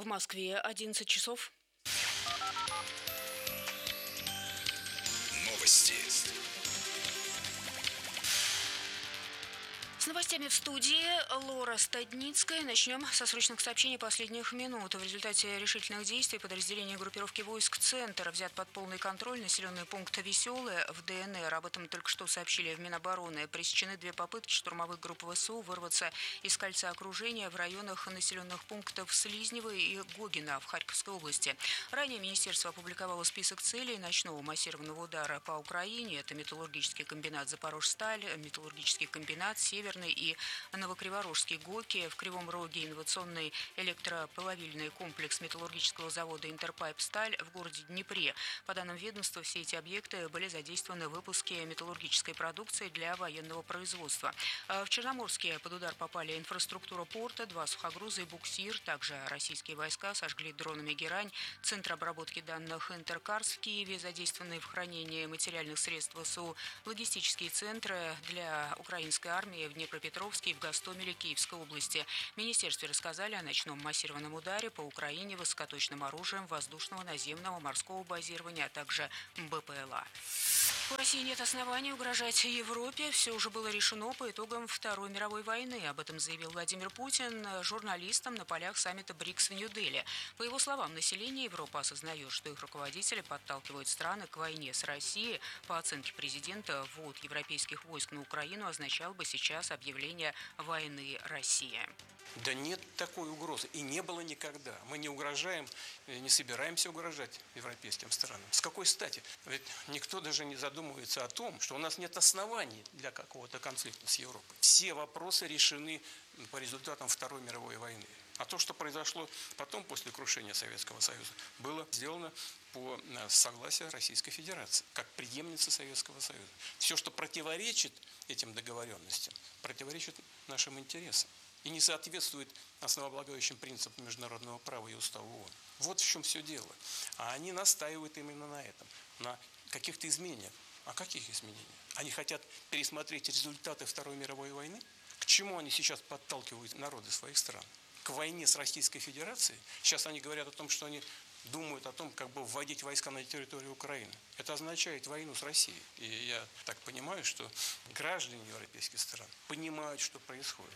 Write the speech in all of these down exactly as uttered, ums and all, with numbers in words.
В Москве одиннадцать часов. Новости. С новостями в студии Лора Стадницкая. Начнем со срочных сообщений последних минут. В результате решительных действий подразделение группировки войск «Центр» взят под полный контроль населенный пункт Веселое в ДНР. Об этом только что сообщили в Минобороны. Пресечены две попытки штурмовых групп ВСУ вырваться из кольца окружения в районах населенных пунктов Слизнево и Гогино в Харьковской области. Ранее министерство опубликовало список целей ночного массированного удара по Украине. Это металлургический комбинат «Запорожсталь», металлургический комбинат «Север» и Новокриворожский ГОКи, в Кривом Роге инновационный электроплавильный комплекс металлургического завода «Интерпайп-Сталь» в городе Днепре. По данным ведомства, все эти объекты были задействованы в выпуске металлургической продукции для военного производства. В Черноморске под удар попали инфраструктура порта, два сухогруза и буксир. Также российские войска сожгли дронами «Герань», центр обработки данных «Интеркарс» в Киеве, задействованные в хранении материальных средств ВСУ, логистические центры для украинской армии в Днепропетровске и в Гостомеле Киевской области. В министерстве рассказали о ночном массированном ударе по Украине высокоточным оружием воздушного, наземного, морского базирования, а также БПЛА. У России нет оснований угрожать Европе. Все уже было решено по итогам Второй мировой войны. Об этом заявил Владимир Путин журналистам на полях саммита БРИКС в Нью-Дели. По его словам, население Европы осознает, что их руководители подталкивают страны к войне с Россией. По оценке президента, ввод европейских войск на Украину означал бы сейчас объявление войны России. Да нет такой угрозы. И не было никогда. Мы не угрожаем, не собираемся угрожать европейским странам. С какой стати? Ведь никто даже не задумывается о том, что у нас нет оснований для какого-то конфликта с Европой. Все вопросы решены по результатам Второй мировой войны. А то, что произошло потом, после крушения Советского Союза, было сделано по согласию Российской Федерации, как преемница Советского Союза. Все, что противоречит этим договоренностям, противоречит нашим интересам и не соответствует основополагающим принципам международного права и устава ООН. Вот в чем все дело. А они настаивают именно на этом, на каких-то изменениях. А каких изменениях? Они хотят пересмотреть результаты Второй мировой войны? К чему они сейчас подталкивают народы своих стран? К войне с Российской Федерацией? Сейчас они говорят о том, что они думают о том, как бы вводить войска на территорию Украины. Это означает войну с Россией. И я так понимаю, что граждане европейских стран понимают, что происходит.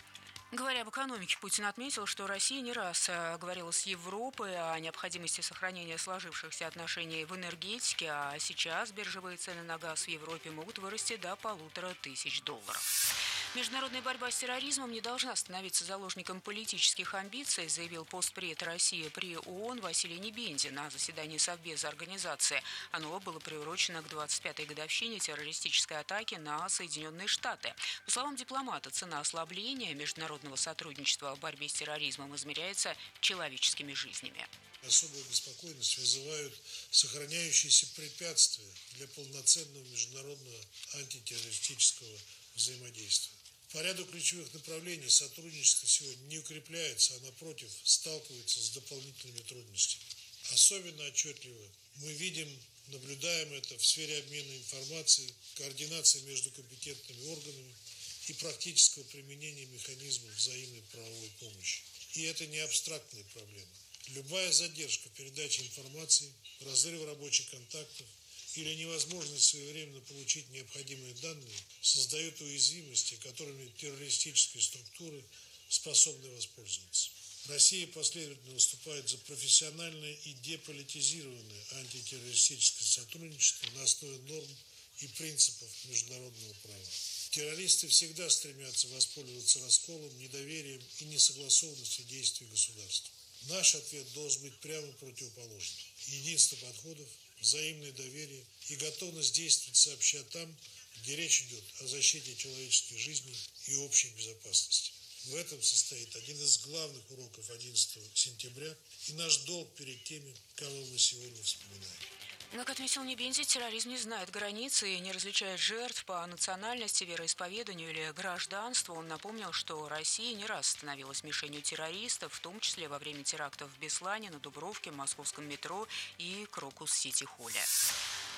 Говоря об экономике, Путин отметил, что Россия не раз говорила с Европой о необходимости сохранения сложившихся отношений в энергетике, а сейчас биржевые цены на газ в Европе могут вырасти до полутора тысяч долларов. Международная борьба с терроризмом не должна становиться заложником политических амбиций, заявил постпред России при ООН Василий Небензя на заседании Совбеза организации. Оно было приурочено к двадцать пятой годовщине террористической атаки на Соединенные Штаты. По словам дипломата, цена ослабления международного сотрудничества в борьбе с терроризмом измеряется человеческими жизнями. Особую беспокойность вызывают сохраняющиеся препятствия для полноценного международного антитеррористического взаимодействия. По ряду ключевых направлений сотрудничество сегодня не укрепляется, а напротив сталкивается с дополнительными трудностями. Особенно отчетливо мы видим, наблюдаем это в сфере обмена информацией, координации между компетентными органами и практического применения механизмов взаимной правовой помощи. И это не абстрактные проблемы. Любая задержка в передаче информации, разрыв рабочих контактов или невозможность своевременно получить необходимые данные создают уязвимости, которыми террористические структуры способны воспользоваться. Россия последовательно выступает за профессиональное и деполитизированное антитеррористическое сотрудничество на основе норм и принципов международного права. Террористы всегда стремятся воспользоваться расколом, недоверием и несогласованностью действий государства. Наш ответ должен быть прямо противоположным. Единство подходов, взаимное доверие и готовность действовать сообща там, где речь идет о защите человеческих жизней и общей безопасности. В этом состоит один из главных уроков одиннадцатого сентября и наш долг перед теми, кого мы сегодня вспоминаем. Как отметил Небензя, терроризм не знает границы и не различает жертв по национальности, вероисповеданию или гражданству. Он напомнил, что Россия не раз становилась мишенью террористов, в том числе во время терактов в Беслане, на Дубровке, в московском метро и Крокус-Сити-Холле.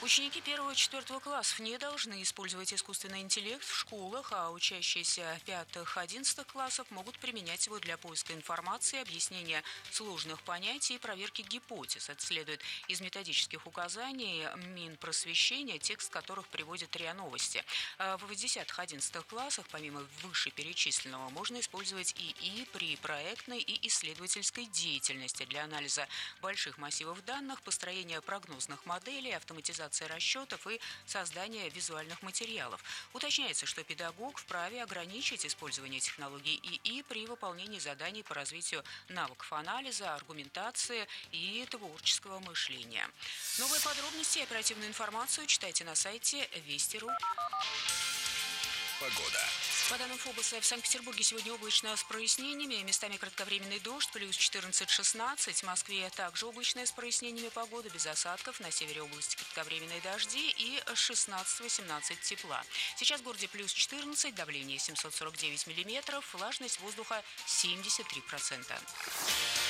Ученики первого-четвертого классов не должны использовать искусственный интеллект в школах, а учащиеся пятых-одиннадцатых классов могут применять его для поиска информации, объяснения сложных понятий и проверки гипотез. Это следует из методических указаний Минпросвещения, текст которых приводит РИА Новости. В десятых-одиннадцатых классах, помимо вышеперечисленного, можно использовать ИИ при проектной и исследовательской деятельности для анализа больших массивов данных, построения прогнозных моделей, автоматизации расчетов и создания визуальных материалов. Уточняется, что педагог вправе ограничить использование технологий ИИ при выполнении заданий по развитию навыков анализа, аргументации и творческого мышления. Новые подробности и оперативную информацию читайте на сайте Вести точка ру. Погода. По данным ФОБОСа, в Санкт-Петербурге сегодня облачно с прояснениями, местами кратковременный дождь, плюс четырнадцать-шестнадцать. В Москве также облачная с прояснениями погода, без осадков. На севере области кратковременные дожди и шестнадцать-восемнадцать тепла. Сейчас в городе плюс четырнадцать, давление семьсот сорок девять миллиметров, влажность воздуха семьдесят три процента.